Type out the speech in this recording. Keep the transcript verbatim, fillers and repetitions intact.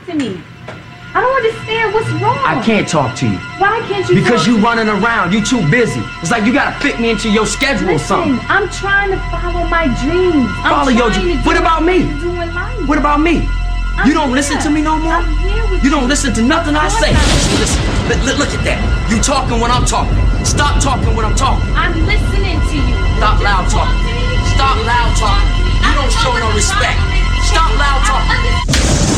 to me. I don't understand what's wrong. I can't talk to you. Why can't you Because talk you to running around. You too busy. It's like you gotta fit me into your schedule Listen, or something. I'm trying to follow my dreams. I'm Follow your dreams. What about me? What about me? I'm You don't here. listen to me no more? I'm here with You don't listen to nothing I say. Listen, listen. Look, look- look at that. You talking when I'm talking. Stop talking when I'm talking. I'm listening to you. Stop Just loud talk talking. to me. Stop You loud just talking. talk to me. You I don't show know no what the respect. problem is. Stop loud I talking. understand.